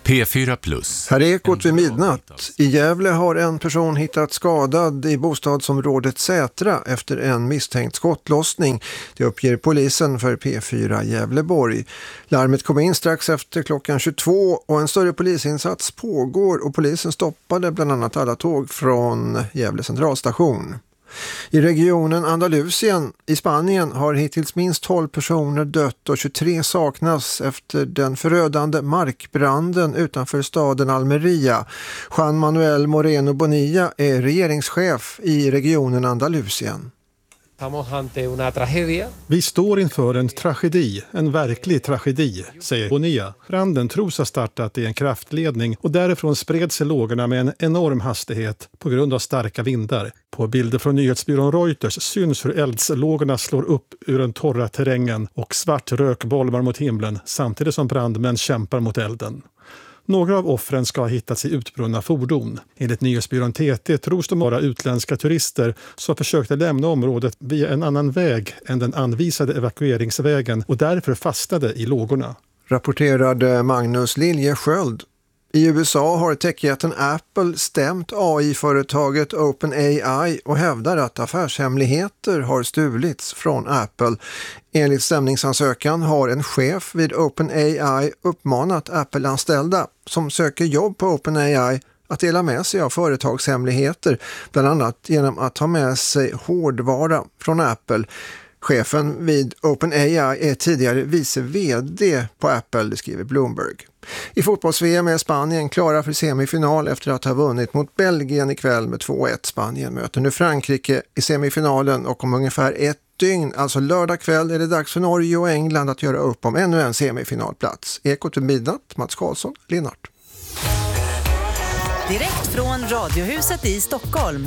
P4+. Här är Ekot vid midnatt. I Gävle har en person hittats skadad i bostadsområdet Sätra efter en misstänkt skottlossning. Det uppger polisen för P4 Gävleborg. Larmet kom in strax efter klockan 22 och en större polisinsats pågår och polisen stoppade bland annat alla tåg från Gävle centralstation. I regionen Andalusien i Spanien har hittills minst 12 personer dött och 23 saknas efter den förödande markbranden utanför staden Almeria. Juan Manuel Moreno Bonilla är regeringschef i regionen Andalusien. Vi står inför en tragedi, en verklig tragedi, säger Bonilla. Branden tros ha startat i en kraftledning och därifrån spred sig lågorna med en enorm hastighet på grund av starka vindar. På bilder från nyhetsbyrån Reuters syns hur eldslågorna slår upp ur den torra terrängen och svart rök bolmar mot himlen samtidigt som brandmän kämpar mot elden. Några av offren ska ha hittats i utbrunna fordon. Enligt nyhetsbyrån TT tros de vara utländska turister som försökte lämna området via en annan väg än den anvisade evakueringsvägen och därför fastnade i lågorna. Rapporterade Magnus Liljesköld. I USA har techjätten Apple stämt AI-företaget OpenAI och hävdar att affärshemligheter har stulits från Apple. Enligt stämningsansökan har en chef vid OpenAI uppmanat Apple-anställda som söker jobb på OpenAI att dela med sig av företagshemligheter, bland annat genom att ta med sig hårdvara från Apple. Chefen vid OpenAI är tidigare vice vd på Apple, det skriver Bloomberg. I fotbolls-VM är Spanien klara för semifinal efter att ha vunnit mot Belgien ikväll med 2-1. Spanien möter nu Frankrike i semifinalen och om ungefär ett dygn, alltså lördag kväll, är det dags för Norge och England att göra upp om ännu en semifinalplats. Ekot vid midnatt, Mats Karlsson, Linnart. Direkt från Radiohuset i Stockholm.